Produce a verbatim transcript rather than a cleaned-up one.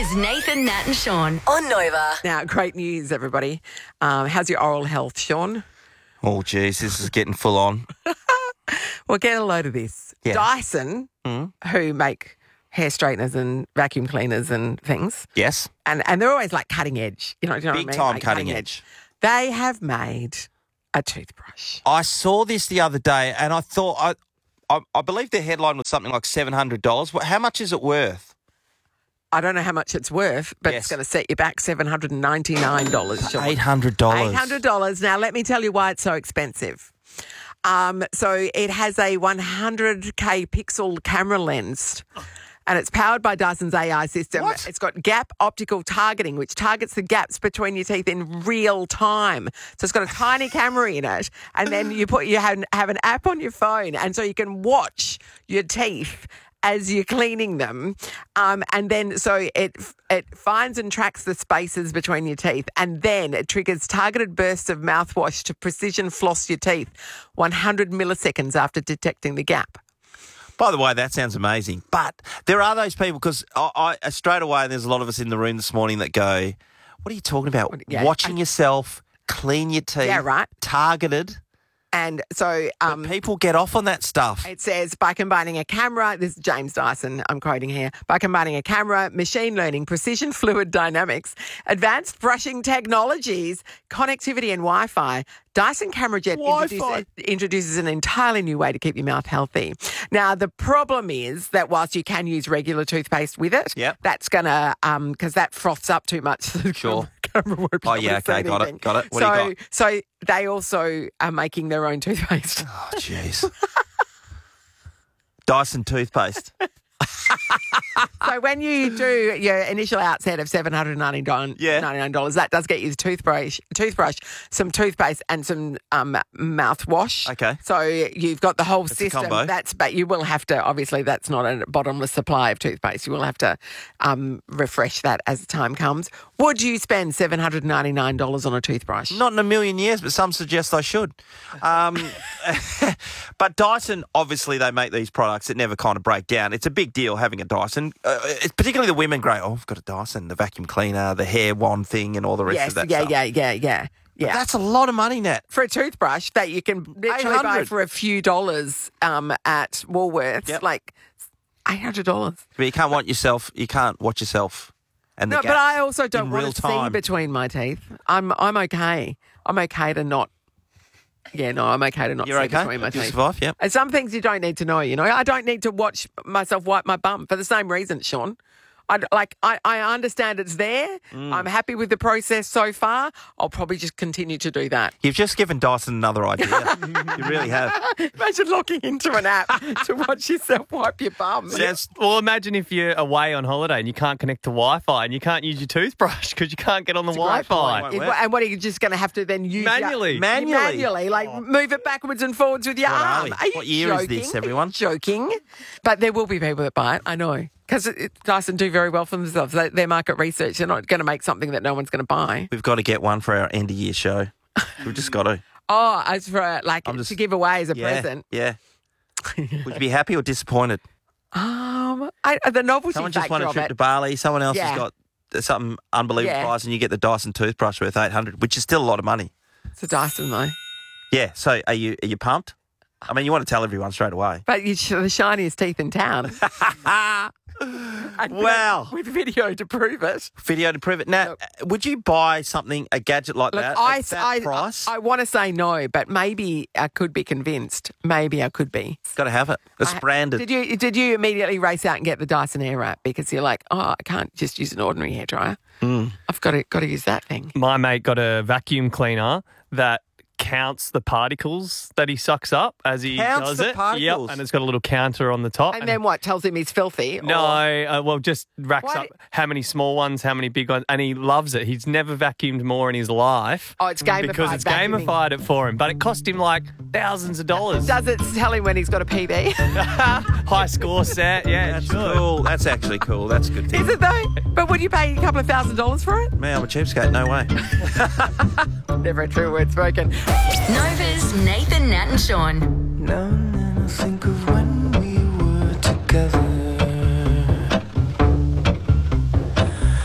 is Nathan, Nat and Sean on Nova. Now, great news, everybody. Um, how's your oral health, Sean? Oh, geez, this is getting full on. Well, get a load of this. Yeah. Dyson, Mm. who make hair straighteners and vacuum cleaners and things, Yes. and, and they're always like cutting edge. You know, do you know Big what I mean? time Like cutting edge. They have made a toothbrush. I saw this the other day and I thought, I, I, I believe the headline was something like seven hundred dollars. What- How much is it worth? I don't know how much it's worth, but Yes. it's going to set you back seven hundred ninety-nine dollars, Sean. eight hundred dollars. eight hundred dollars. Now, let me tell you why it's so expensive. Um, so it has a one hundred K pixel camera lens and it's powered by Dyson's A I system. What? It's got gap optical targeting, which targets the gaps between your teeth in real time. So it's got a tiny camera in it, and then you put you have, have an app on your phone, and so you can watch your teeth as you're cleaning them, um, and then so it it finds and tracks the spaces between your teeth, and then it triggers targeted bursts of mouthwash to precision floss your teeth one hundred milliseconds after detecting the gap. By the way, that sounds amazing. But there are those people, because I, I straight away, and there's a lot of us in the room this morning that go, what are you talking about? Yeah. Watching yourself clean your teeth. Yeah, right. Targeted. And so um, People get off on that stuff. it says, by combining a camera, this is James Dyson, I'm quoting here, by combining a camera, machine learning, precision fluid dynamics, advanced brushing technologies, connectivity and Wi-Fi, Dyson Camera Jet Wi-Fi. introduces, introduces an entirely new way to keep your mouth healthy. Now, the problem is that whilst you can use regular toothpaste with it, Yep. that's going to, um, because that froths up too much. The Sure. camera won't be Oh, able yeah, to see okay, got it, anything. got it. What so, do you got? So they also are making their own toothpaste. Oh, jeez. Dyson toothpaste. So when you do your initial outset of seven hundred ninety-nine dollars, Yeah. ninety-nine dollars, that does get you the toothbrush, toothbrush, some toothpaste and some um, mouthwash. Okay. So you've got the whole a system. combo. That's but you will have to, obviously that's not a bottomless supply of toothpaste. You will have to um, refresh that as the time comes. Would you spend seven hundred ninety-nine dollars on a toothbrush? Not in a million years, but some suggest I should. Um, but Dyson, obviously, they make these products that never kind of break down. It's a big deal having a Dyson, uh, it's particularly the women go, oh, I've got a Dyson, the vacuum cleaner, the hair wand thing and all the rest Yes, of that yeah, stuff. yeah, yeah, yeah, yeah. That's a lot of money, Nat. For a toothbrush that you can literally buy eight hundred. for a few dollars um, at Woolworths, Yep. like eight hundred dollars. But you can't want yourself, you can't watch yourself. And the No, gap but I also don't in want real to see time. between my teeth. I'm I'm okay. I'm okay to not. Yeah, no, I'm okay to not You're see okay? between my You teeth. survive, yep. And some things you don't need to know, you know. I don't need to watch myself wipe my bum for the same reason, Sean. I, like, I, I understand it's there. Mm. I'm happy with the process so far. I'll probably just continue to do that. You've just given Dyson another idea. You really have. Imagine logging into an app to watch yourself wipe your bum. Sounds- Well, imagine if you're away on holiday and you can't connect to Wi-Fi and you can't use your toothbrush because you can't get on the It's a great Wi-Fi. point. It- and what are you just going to have to then use? Manually. Your, Manually. Manually, like move it backwards and forwards with your What are arm. we? Are you What year is joking? this, Are you everyone? joking. But there will be people that buy it, I know. Because Dyson do very well for themselves. They, their market research, they're not going to make something that no one's going to buy. We've got to get one for our end of year show. We've just got to. Oh, as for uh, like I'm just- to give away as a Yeah, present. yeah. Would you be happy or disappointed? Um, I, the novelty Someone just factor won a of trip it. to Bali. Someone else Yeah. has got something unbelievable Yeah. price, and you get the Dyson toothbrush worth eight hundred, which is still a lot of money. It's a Dyson though. Yeah. So are you are you pumped? I mean, you want to tell everyone straight away. But you're the shiniest teeth in town. And Wow. with video to prove it. Video to prove it. Now, would you buy something, a gadget like Look, that I, at that I, price? I, I want to say no, but maybe I could be convinced. Maybe I could be. Got to have it. It's I- branded. Did you did you immediately race out and get the Dyson Airwrap because you're like, oh, I can't just use an ordinary hairdryer. Mm. I've got to got to use that thing. My mate got a vacuum cleaner that counts the particles that he sucks up as he Counts does the it. particles? Yep, and it's got a little counter on the top. And then what? Tells him he's filthy. No, or- uh, well, just racks Why up do- how many small ones, how many big ones, and he loves it. He's never vacuumed more in his life. Oh, it's gamified because it's vacuuming. gamified it for him, but it cost him like thousands of dollars. Does it tell him when he's got a P B? High score set, yeah, That's it should. cool. That's actually cool. That's good. Is it though? But would you pay a couple of thousand dollars for it? Man, I'm a cheapskate. No way. Never a true word spoken. Nova's Nathan, Nat and Sean. Now and then I think of when